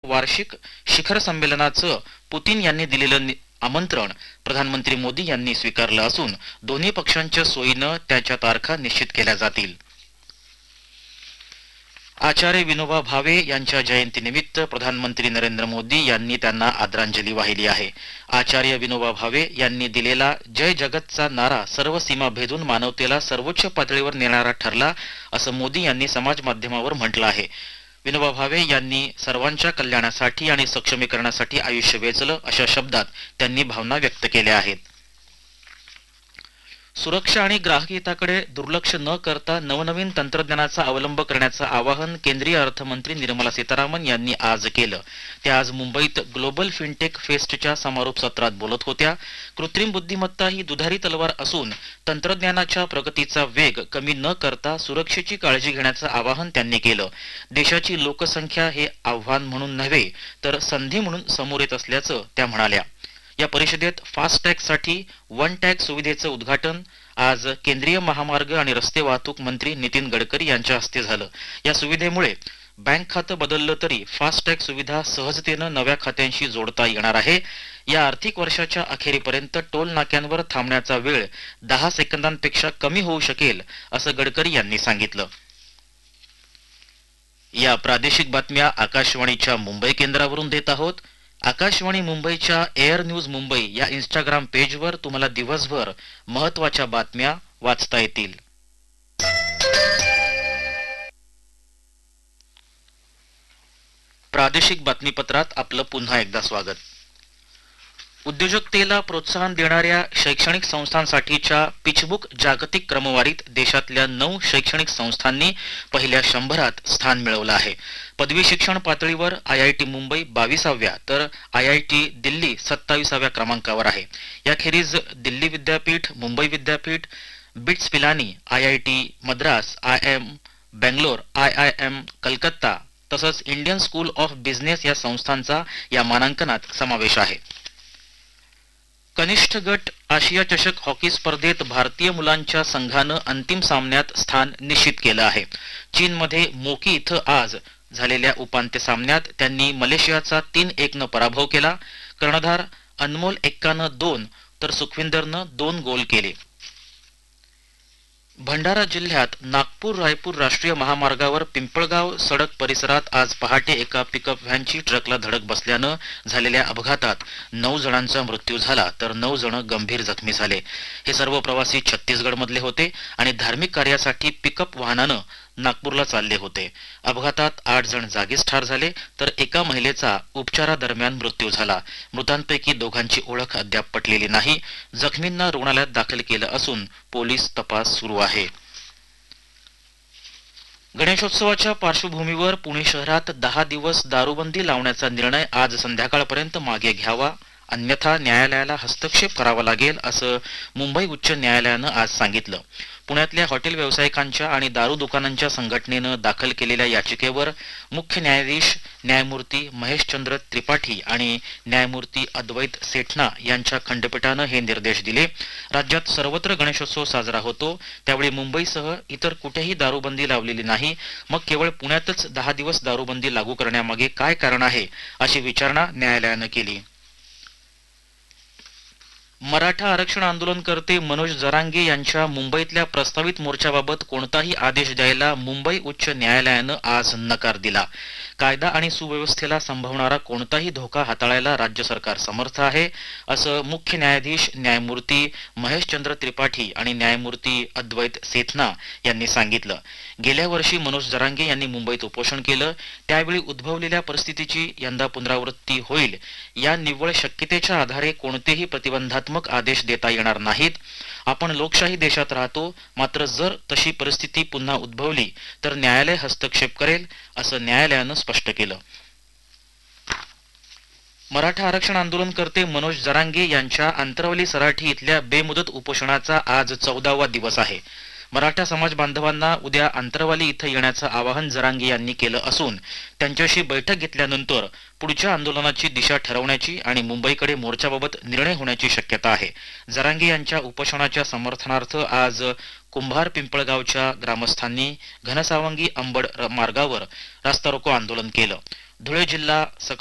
वार्षिक शिखर संमेलनाचं पुतीन यांनी दिलेलं आमंत्रण प्रधानमंत्री मोदी यांनी स्वीकारलं असून दोन्ही पक्षांच्या सोयीनं त्याच्या तारखा निश्चित केल्या जातील। आचार्य विनोबा भावे यांच्या जयंतीनिमित्त प्रधानमंत्री नरेंद्र मोदी यांनी त्यांना आदरांजली वाहिली आहे। आचार्य विनोबा भावे यांनी दिलेला जय जगतचा नारा सर्व सीमा भेदून मानवतेला सर्वोच्च पातळीवर नेणारा ठरला असं मोदी यांनी समाज माध्यमावर म्हटलं आहे। विनोबा भावे यांनी सर्वांच्या कल्याणासाठी आणि सक्षमीकरणासाठी आयुष्य वेचलं अशा शब्दात त्यांनी भावना व्यक्त केल्या आहेत। सुरक्षा आणि ग्राहक हिताकडे दुर्लक्ष न करता नवनवीन तंत्रज्ञानाचा अवलंब करण्याचं आवाहन केंद्रीय अर्थमंत्री निर्मला सीतारामन यांनी आज केलं। त्या आज मुंबईत ग्लोबल फिनटेक फेस्टच्या समारोप सत्रात बोलत होत्या। कृत्रिम बुद्धिमत्ता ही दुधारी तलवार असून तंत्रज्ञानाच्या प्रगतीचा वेग कमी न करता सुरक्षेची काळजी घेण्याचं आवाहन त्यांनी केलं। देशाची लोकसंख्या हे आव्हान म्हणून नव्हे तर संधी म्हणून समोर येत असल्याचं त्या म्हणाल्या। या परिषदेत फास्टॅगसाठी वन टॅग सुविधेचं उद्घाटन आज केंद्रीय महामार्ग आणि रस्ते वाहतूक मंत्री नितीन गडकरी यांच्या हस्ते झालं। या सुविधेमुळे बँक खातं बदललं तरी फास्टॅग सुविधा सहजतेनं नव्या खात्यांशी जोडता येणार आहे। या आर्थिक वर्षाच्या अखेरीपर्यंत टोल नाक्यांवर थांबण्याचा वेळ 10 सेकंदांपेक्षा कमी होऊ शकेल असं गडकरी यांनी सांगितलं। या प्रादेशिक बातम्या आकाशवाणीच्या मुंबई केंद्रावरून देत आहोत। आकाशवाणी मुंबईच्या एअर न्यूज मुंबई या इंस्टाग्राम पेजवर तुम्हाला दिवसभर महत्त्वाच्या बातम्या वाचता येतील। प्रादेशिक बातमीपत्रात आपलं पुन्हा एकदा स्वागत। उद्योजकतेला प्रोत्साहन देणाऱ्या शैक्षणिक संस्थांसाठीच्या पिचबुक जागतिक क्रमवारीत देशातल्या 9 शैक्षणिक संस्थांनी पहिल्या 100त स्थान मिळवलं आहे। पदवी शिक्षण पातळीवर IIT मुंबई 22व्या तर IIT दिल्ली 27व्या क्रमांकावर आहे। याखेरीज दिल्ली विद्यापीठ, मुंबई विद्यापीठ, bits Pilani, IIT Madras, IIM Bangalore, IIM Calcutta तसंच इंडियन स्कूल ऑफ बिझनेस या संस्थांचा या मानांकनात समावेश आहे। कनिष्ठ गट आशिया चषक हॉकी स्पर्धेत भारतीय मुलांच्या संघानं अंतिम सामन्यात स्थान निश्चित केलं आहे। चीनमध्ये मोकी इथं आज झालेल्या उपांत्य सामन्यात त्यांनी मलेशियाचा 3-1 पराभव केला। कर्णधार अनमोल एक्कानं 2 तर सुखविंदरनं 2 गोल केले। भंडारा जिल्ह्यात नागपूर रायपूर राष्ट्रीय महामार्गावर पिंपळगाव सडक परिसरात आज पहाटे एका पिकअप व्हॅनची ट्रकला धडक बसल्यानं झालेल्या अपघातात 9 जणांचा मृत्यू झाला तर 9 जण गंभीर जखमी झाले। हे सर्व प्रवासी छत्तीसगडमधले होते आणि धार्मिक कार्यासाठी पिकअप वाहनानं नागपूरला चालले होते। अपघातात 8 जण जागीच ठार झाले तर एका महिलेचा उपचारादरम्यान मृत्यू झाला। मृतांपैकी दोघांची ओळख अद्याप पटलेली नाही। जखमींना रुग्णालयात दाखल केलं असून पोलीस तपास सुरू आहे। गणेशोत्सवाच्या पार्श्वभूमीवर पुणे शहरात 10 दिवस दारूबंदी लावण्याचा निर्णय आज संध्याकाळपर्यंत मागे घ्यावा, अन्यथा न्यायालयाला हस्तक्षेप करावा लागेल असं मुंबई उच्च न्यायालयानं आज सांगितलं। पुण्यातल्या हॉटेल व्यावसायिकांच्या आणि दारू दुकानांच्या संघटनेनं दाखल केलेल्या याचिकेवर मुख्य न्यायाधीश न्यायमूर्ती महेशचंद्र त्रिपाठी आणि न्यायमूर्ती अद्वैत सेठना यांच्या खंडपीठानं हे निर्देश दिले। राज्यात सर्वत्र गणेशोत्सव साजरा होतो, त्यावेळी मुंबईसह इतर कुठेही दारूबंदी लावलेली नाही, मग केवळ पुण्यातच 10 दिवस दारूबंदी लागू करण्यामागे काय कारण आहे अशी विचारणा न्यायालयानं केली। मराठा आरक्षण आंदोलनकर्ते मनोज जरांगे यांच्या मुंबईतल्या प्रस्तावित मोर्चाबाबत कोणताही आदेश द्यायला मुंबई उच्च न्यायालयानं आज नकार दिला। कायदा आणि सुव्यवस्थेला संभवणारा कोणताही धोका हाताळायला राज्य सरकार समर्थ आहे असं मुख्य न्यायाधीश न्यायमूर्ती महेशचंद्र त्रिपाठी आणि न्यायमूर्ती अद्वैत सेठना यांनी सांगितलं। गेल्या वर्षी मनोज जरांगे यांनी मुंबईत उपोषण केलं, त्यावेळी उद्भवलेल्या परिस्थितीची यंदा पुनरावृत्ती होईल या निव्वळ शक्यतेच्या आधारे कोणतेही प्रतिबंधात्मक आदेश देता येणार नाहीत। आपण लोकशाही देशात राहतो, मात्र जर तशी परिस्थिती पुन्हा उद्भवली तर न्यायालय हस्तक्षेप करेल असं न्यायालयानं स्पष्ट केलं। मराठा आरक्षण आंदोलनकर्ते मनोज जरांगे यांच्या आंतरवली सराठी इथल्या बेमुदत उपोषणाचा आज 14वा दिवस आहे। मराठा समाज बांधवांना उद्या आंतरवाली इथं येण्याचं आवाहन जरांगे यांनी केलं असून त्यांच्याशी बैठक घेतल्यानंतर पुढच्या आंदोलनाची दिशा ठरवण्याची आणि मुंबईकडे मोर्चाबाबत निर्णय होण्याची शक्यता आहे। जरांगे यांच्या उपोषणाच्या समर्थनार्थ आज कुंभार पिंपळगावच्या ग्रामस्थांनी घनसावंगी अंबड मार्गावर रास्ता रोको आंदोलन केलं। धुळे जिल्हा